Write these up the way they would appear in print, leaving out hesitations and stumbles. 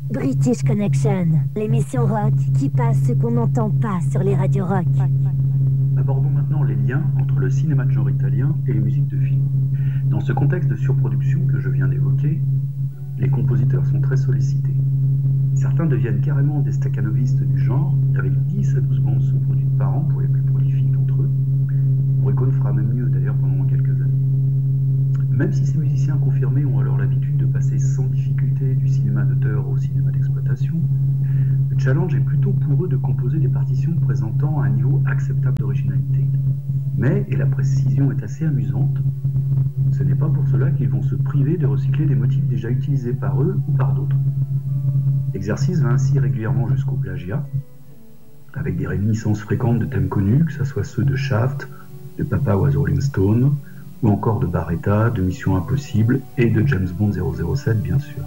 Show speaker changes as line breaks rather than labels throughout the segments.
British Connection, l'émission rock qui passe ce qu'on n'entend pas sur les radios rock.
Abordons maintenant les liens entre le cinéma de genre italien et les musiques de film. Dans ce contexte de surproduction que je viens d'évoquer, les compositeurs sont très sollicités. Certains deviennent carrément des staccanovistes du genre, avec 10 à 12 bandes son produites par an pour les plus prolifiques d'entre eux. Morricone fera même mieux d'ailleurs pendant quelques années. Même si ces musiciens confirmés ont alors l'habitude de passer sans difficulté du cinéma d'auteur au cinéma d'exploitation, le challenge est plutôt pour eux de composer des partitions présentant un niveau acceptable d'originalité. Mais, et la précision est assez amusante, ce n'est pas pour cela qu'ils vont se priver de recycler des motifs déjà utilisés par eux ou par d'autres. L'exercice va ainsi régulièrement jusqu'au plagiat, avec des réminiscences fréquentes de thèmes connus, que ce soit ceux de Shaft, de Papa Was Rolling Stone, ou encore de Barretta, de Mission Impossible et de James Bond 007 bien sûr.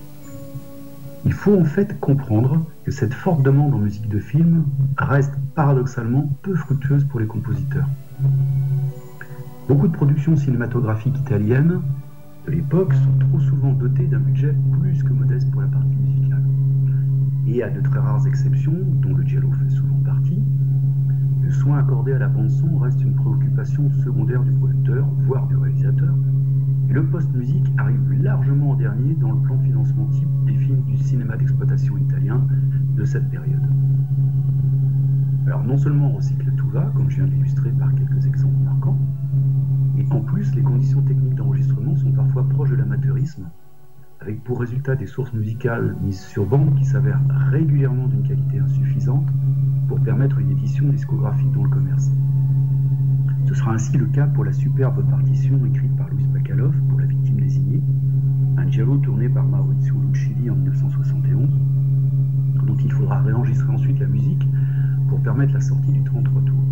Il faut en fait comprendre que cette forte demande en musique de film reste paradoxalement peu fructueuse pour les compositeurs. Beaucoup de productions cinématographiques italiennes de l'époque sont trop souvent dotées d'un budget plus que modeste pour la partie musicale. Et à de très rares exceptions, dont le giallo fait souvent partie, le soin accordé à la bande-son reste une préoccupation secondaire du producteur, voire du réalisateur, et le post-musique arrive largement en dernier dans le plan de financement type des films du cinéma d'exploitation italien de cette période. Alors non seulement on recycle tout va, comme je viens de l'illustrer par quelques exemples marquants, et en plus les conditions techniques d'enregistrement sont parfois proches de l'amateurisme, avec pour résultat des sources musicales mises sur bande qui s'avèrent régulièrement d'une qualité insuffisante pour permettre une édition discographique dans le commerce. Ce sera ainsi le cas pour la superbe partition écrite par Luis Bacalov pour La Victime désignée, un giallo tourné par Maurizio Lucchini en 1971, dont il faudra réenregistrer ensuite la musique pour permettre la sortie du 33 tours.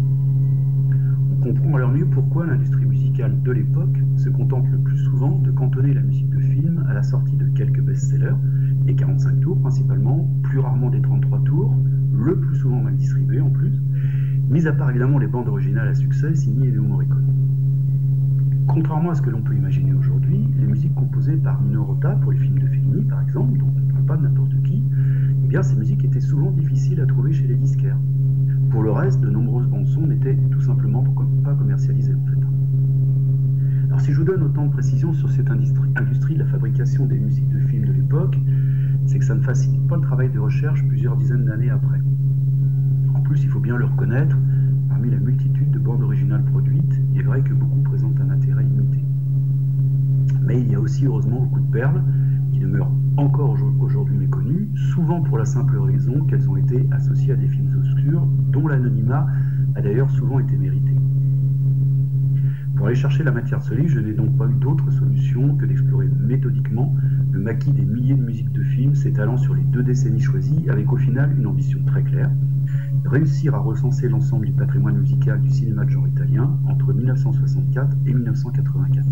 On comprend alors mieux pourquoi l'industrie musicale de l'époque se contente le plus souvent de cantonner la musique de film à la sortie de quelques best-sellers, les 45 tours principalement, plus rarement des 33 tours, le plus souvent mal distribués en plus, mis à part évidemment les bandes originales à succès signées Ennio Morricone. Contrairement à ce que l'on peut imaginer aujourd'hui, les musiques composées par Nino Rota pour les films de Fellini par exemple, donc on ne parle pas de n'importe qui, eh bien ces musiques étaient souvent difficiles à trouver chez les disquaires. Pour le reste, de nombreuses bandes-son n'étaient tout simplement pas commercialisées en fait. Alors si je vous donne autant de précisions sur cette industrie de la fabrication des musiques de films de l'époque, c'est que ça ne facilite pas le travail de recherche plusieurs dizaines d'années après. En plus, il faut bien le reconnaître, parmi la multitude de bandes originales produites, il est vrai que beaucoup présentent un intérêt limité. Mais il y a aussi heureusement beaucoup de perles qui demeurent encore aujourd'hui méconnues, souvent pour la simple raison qu'elles ont été associées à des films obscurs dont l'anonymat a d'ailleurs souvent été mérité. Pour aller chercher la matière solide, je n'ai donc pas eu d'autre solution que d'explorer méthodiquement le maquis des milliers de musiques de films s'étalant sur les 2 décennies choisies, avec au final une ambition très claire, réussir à recenser l'ensemble du patrimoine musical du cinéma de genre italien entre 1964 et 1984.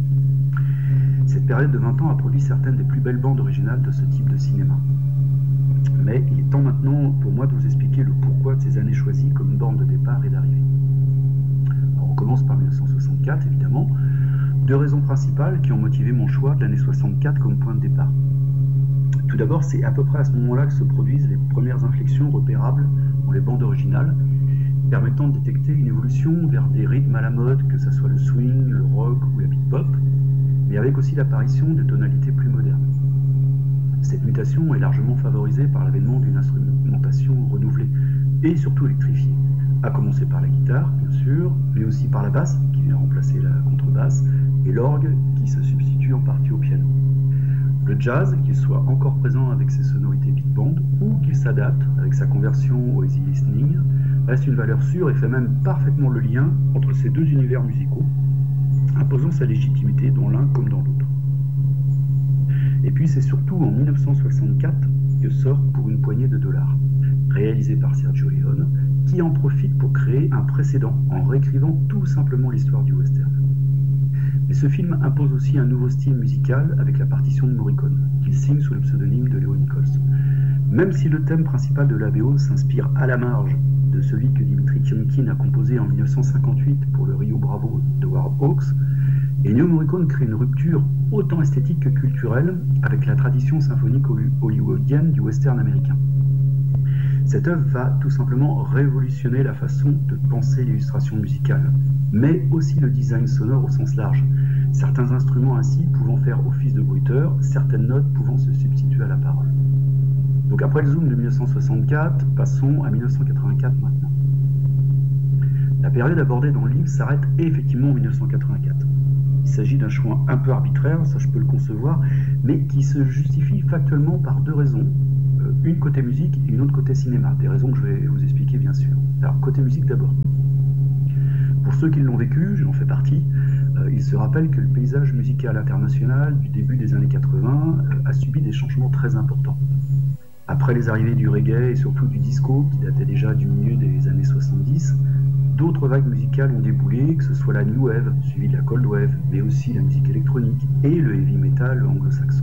Cette période de 20 ans a produit certaines des plus belles bandes originales de ce type de cinéma. Mais il est temps maintenant pour moi de vous expliquer le pourquoi de ces années choisies comme borne de départ et d'arrivée. Alors on commence par 1964 évidemment, 2 raisons principales qui ont motivé mon choix de l'année 64 comme point de départ. Tout d'abord, c'est à peu près à ce moment-là que se produisent les premières inflexions repérables dans les bandes originales, permettant de détecter une évolution vers des rythmes à la mode, que ce soit le swing, le rock ou la beat-pop, mais avec aussi l'apparition de tonalités plus modernes. Cette mutation est largement favorisée par l'avènement d'une instrumentation renouvelée et surtout électrifiée, à commencer par la guitare, bien sûr, mais aussi par la basse, qui vient remplacer la contrebasse, et l'orgue, qui se substitue en partie au piano. Le jazz, qu'il soit encore présent avec ses sonorités big band, ou qu'il s'adapte avec sa conversion au easy listening, reste une valeur sûre et fait même parfaitement le lien entre ces 2 univers musicaux, imposant sa légitimité dans l'un comme dans l'autre. Et puis c'est surtout en 1964 que sort Pour une poignée de dollars, réalisé par Sergio Leone, qui en profite pour créer un précédent en réécrivant tout simplement l'histoire du western. Mais ce film impose aussi un nouveau style musical avec la partition de Morricone, qu'il signe sous le pseudonyme de Leo Nichols. Même si le thème principal de la BO s'inspire à la marge de celui que Dimitri Tiomkin a composé en 1958 pour le Rio Bravo de Howard Hawks, Et Ennio Morricone crée une rupture autant esthétique que culturelle avec la tradition symphonique hollywoodienne du western américain. Cette œuvre va tout simplement révolutionner la façon de penser l'illustration musicale, mais aussi le design sonore au sens large. Certains instruments ainsi pouvant faire office de bruiteur, certaines notes pouvant se substituer à la parole. Donc après le zoom de 1964, passons à 1984 maintenant. La période abordée dans le livre s'arrête effectivement en 1984. Il s'agit d'un choix un peu arbitraire, ça je peux le concevoir, mais qui se justifie factuellement par deux raisons. Une côté musique et une autre côté cinéma, des raisons que je vais vous expliquer bien sûr. Alors côté musique d'abord. Pour ceux qui l'ont vécu, j'en fais partie, il se rappelle que le paysage musical international du début des années 80 a subi des changements très importants. Après les arrivées du reggae et surtout du disco, qui datait déjà du milieu des années 70, d'autres vagues musicales ont déboulé, que ce soit la New Wave, suivie de la Cold Wave, mais aussi la musique électronique et le heavy metal anglo-saxon.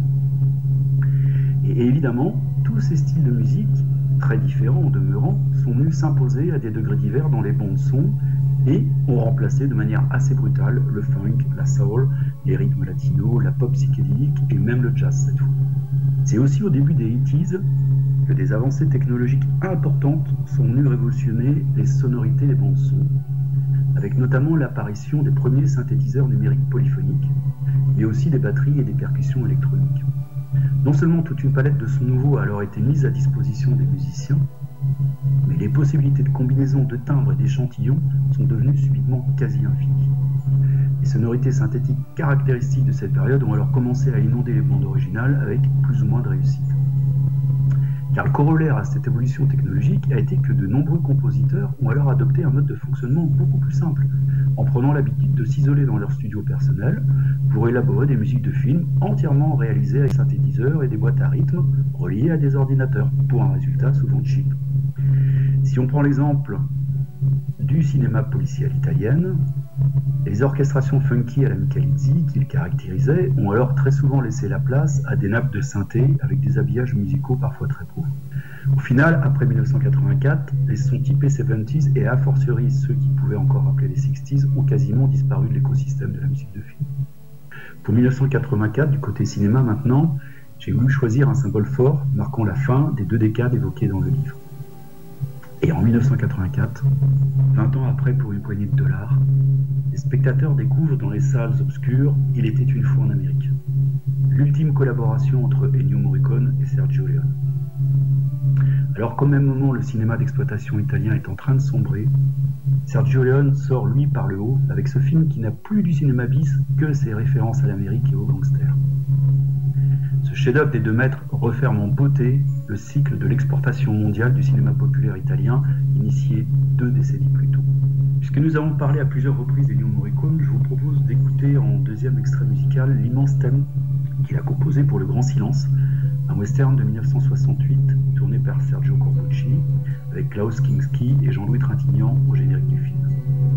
Et évidemment, tous ces styles de musique, très différents en demeurant, sont venus s'imposer à des degrés divers dans les bandes son et ont remplacé de manière assez brutale le funk, la soul, les rythmes latinos, la pop psychédélique et même le jazz cette fois. C'est aussi au début des 80s que des avancées technologiques importantes sont venues révolutionner les sonorités des bandes son, avec notamment l'apparition des premiers synthétiseurs numériques polyphoniques, mais aussi des batteries et des percussions électroniques. Non seulement toute une palette de sons nouveaux a alors été mise à disposition des musiciens, mais les possibilités de combinaison de timbres et d'échantillons sont devenues subitement quasi infinies. Les sonorités synthétiques caractéristiques de cette période ont alors commencé à inonder les bandes originales avec plus ou moins de réussite. Car le corollaire à cette évolution technologique a été que de nombreux compositeurs ont alors adopté un mode de fonctionnement beaucoup plus simple, en prenant l'habitude de s'isoler dans leur studio personnel pour élaborer des musiques de films entièrement réalisées avec synthétiseurs et des boîtes à rythme reliées à des ordinateurs, pour un résultat souvent cheap. Si on prend l'exemple du cinéma policier à l'italienne, les orchestrations funky à la Michalizzi qui le caractérisaient ont alors très souvent laissé la place à des nappes de synthé avec des habillages musicaux parfois très pauvres. Au final, après 1984, les sons typés 70s et a fortiori ceux qui pouvaient encore rappeler les 60s ont quasiment disparu de l'écosystème de la musique de film. Pour 1984, du côté cinéma maintenant, j'ai voulu choisir un symbole fort marquant la fin des deux décades évoquées dans le livre. Et en 1984, 20 ans après pour une poignée de dollars, les spectateurs découvrent dans les salles obscures « Il était une fois en Amérique », l'ultime collaboration entre Ennio Morricone et Sergio Leone. Alors qu'au même moment le cinéma d'exploitation italien est en train de sombrer, Sergio Leone sort lui par le haut avec ce film qui n'a plus du cinéma bis que ses références à l'Amérique et aux gangsters. Ce chef-d'œuvre des 2 maîtres referme en beauté le cycle de l'exportation mondiale du cinéma populaire italien, initié 2 décennies plus tôt. Puisque nous avons parlé à plusieurs reprises d'Ennio Morricone, je vous propose d'écouter en deuxième extrait musical l'immense thème qu'il a composé pour Le Grand Silence, un western de 1968 tourné par Sergio Corbucci, avec Klaus Kinski et Jean-Louis Trintignant au générique du film.